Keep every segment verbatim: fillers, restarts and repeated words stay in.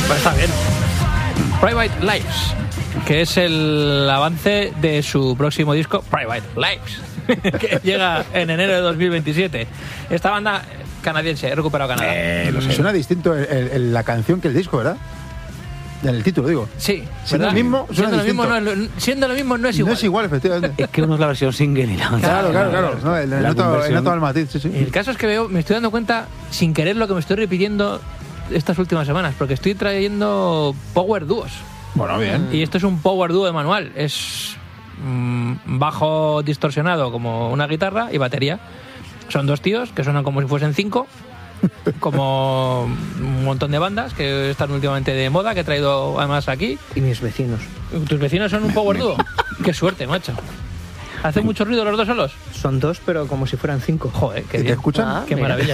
Pues está bien. Private Lives, que es el avance de su próximo disco, Private Lives, que llega en enero de dos mil veintisiete. Esta banda canadiense, he recuperado Canadá. Eh, lo sé. Suena distinto el, el, el, la canción que el disco, ¿verdad? En el título, digo. Sí. Siendo lo mismo, siendo lo mismo, no es, siendo lo mismo no es igual. No es igual, efectivamente. Es que uno es la versión single y la otra. Claro, claro, claro. No, el, el, noto, el noto al matiz, sí, sí. El caso es que veo, me estoy dando cuenta, sin querer, lo que me estoy repitiendo estas últimas semanas, porque estoy trayendo power dúos. Bueno, bien. Y esto es un power dúo de manual. Es mmm, bajo distorsionado como una guitarra y batería. Son dos tíos que suenan como si fuesen cinco. Como un montón de bandas que están últimamente de moda, que he traído además aquí. Y mis vecinos. ¿Tus vecinos son un power dúo? Qué suerte, macho. ¿Hacen mucho ruido los dos solos? Son dos, pero como si fueran cinco. Joder, qué ¿Y bien. te escuchan? Ah, qué mira. maravilla.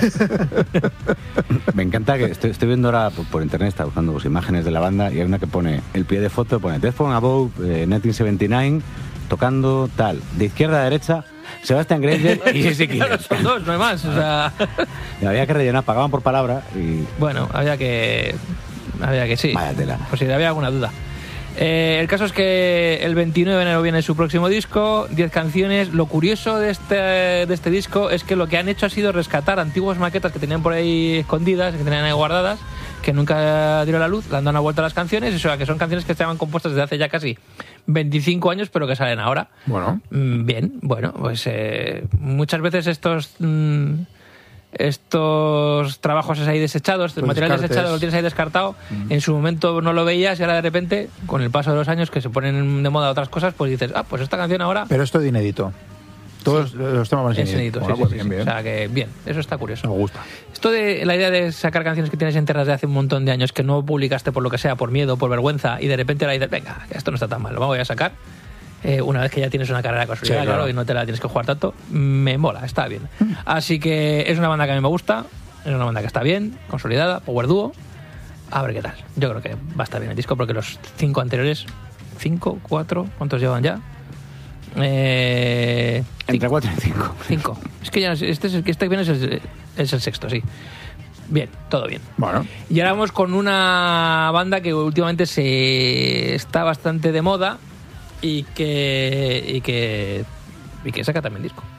Me encanta que estoy, estoy viendo ahora por, por internet, está buscando pues, imágenes de la banda y hay una que pone el pie de foto, pone Death from Above, eh, mil novecientos setenta y nueve, tocando tal, de izquierda a derecha, Sebastian Granger y Jesse Claro, Killers. son dos, no hay más. O sea... Y había que rellenar, pagaban por palabra y... Bueno, había que... Había que sí. Vaya tela. Pues si había alguna duda. Eh, el caso es que el veintinueve de enero viene su próximo disco, diez canciones. Lo curioso de este, de este disco es que lo que han hecho ha sido rescatar antiguas maquetas que tenían por ahí escondidas, que tenían ahí guardadas, que nunca dieron la luz, le han dado una vuelta a las canciones, o sea, que son canciones que estaban compuestas desde hace ya casi veinticinco años, pero que salen ahora. Bueno. Bien, bueno, pues eh, muchas veces estos... Mmm, estos trabajos ahí desechados, el Los material descartes. desechado lo tienes ahí descartado, mm. en su momento no lo veías y ahora de repente, con el paso de los años que se ponen de moda otras cosas, pues dices, ah, pues esta canción ahora... Pero esto es inédito. Todos sí. los temas van a ser es inédito. Bueno, Sí, pues sí, bien, sí. bien. O sea que bien, eso está curioso. Me gusta. Esto de la idea de sacar canciones que tienes enterradas de hace un montón de años, que no publicaste por lo que sea, por miedo, por vergüenza, y de repente ahora dices, venga, esto no está tan mal, lo voy a sacar. Eh, una vez que ya tienes una carrera consolidada, sí, claro. claro, y no te la tienes que jugar tanto, me mola, está bien. Así que es una banda que a mí me gusta. Es una banda que está bien, consolidada, power dúo. A ver qué tal. Yo creo que va a estar bien el disco porque los cinco anteriores, cinco, cuatro, ¿cuántos llevan ya? Eh, Entre cuatro y cinco. Cinco. Es que ya este, es el, este que viene es el, es el sexto, sí. Bien, todo bien. Bueno. Y ahora vamos con una banda que últimamente se está bastante de moda y que y que y que saca también disco.